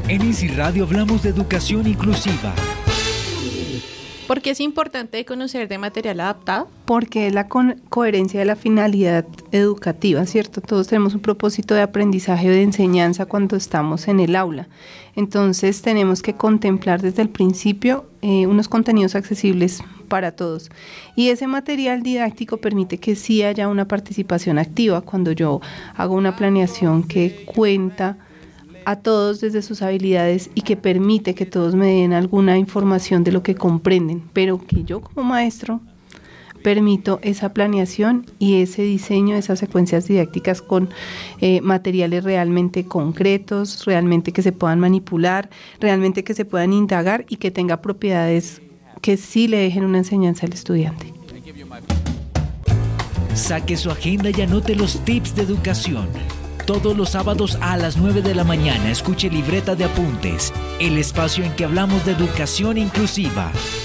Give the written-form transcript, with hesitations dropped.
En Easy Radio hablamos de educación inclusiva. ¿Por qué es importante conocer de material adaptado? Porque es la coherencia de la finalidad educativa, ¿cierto? Todos tenemos un propósito de aprendizaje o de enseñanza cuando estamos en el aula. Entonces tenemos que contemplar desde el principio unos contenidos accesibles para todos. Y ese material didáctico permite que sí haya una participación activa cuando yo hago una planeación que cuenta a todos desde sus habilidades y que permite que todos me den alguna información de lo que comprenden, pero que yo como maestro permito esa planeación y ese diseño de esas secuencias didácticas con materiales realmente concretos, realmente que se puedan manipular, realmente que se puedan indagar y que tenga propiedades que sí le dejen una enseñanza al estudiante. Saque su agenda y anote los tips de educación. Todos los sábados a las 9 de la mañana escuche Libreta de Apuntes, el espacio en que hablamos de educación inclusiva.